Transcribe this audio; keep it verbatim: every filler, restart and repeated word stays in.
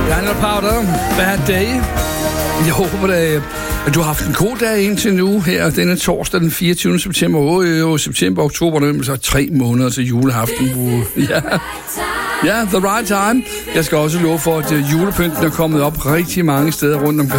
Daniel Powder, Bad Day. Jeg håber, at du har haft en god dag indtil nu, her denne torsdag den fireogtyvende september. Åh, øh, september, oktober, det er så tre måneder til juleaften. Ja. Ja, the right time. Jeg skal også love for, at julepynten er kommet op rigtig mange steder rundt omkring.